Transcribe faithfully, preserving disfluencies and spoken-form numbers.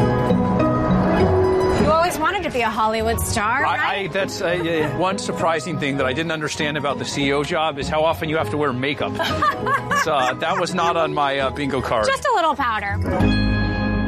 You always wanted to be a Hollywood star, right? I, I, that's uh, uh, one surprising thing that I didn't understand about the C E O job is how often you have to wear makeup. So uh, that was not on my uh, bingo card. Just a little powder.